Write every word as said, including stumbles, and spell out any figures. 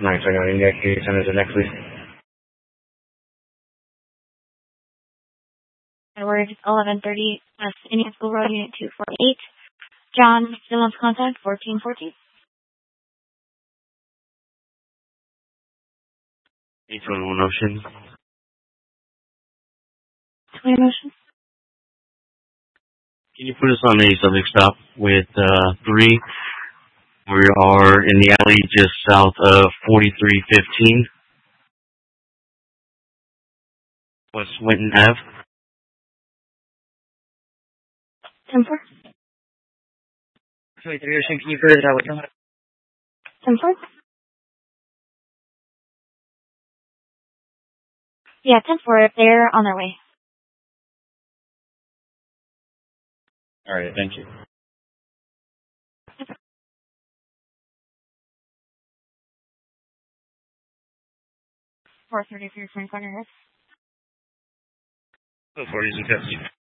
nine seven nine, India, can you send us the next, please? Edward, eleven thirty, West Indian School Road, Unit two forty-eight. John, still on contact, fourteen fourteen. eight one one Ocean. twenty motion. Can you put us on a subject stop with uh, three? We are in the alley just south of forty-three fifteen. West Winton Avenue. ten four. twenty-three Ocean, can you put it out with them? ten four. Yeah, ten four, they're on their way. All right, thank you. four thirty-three, Frank Corner. four forty is in custody.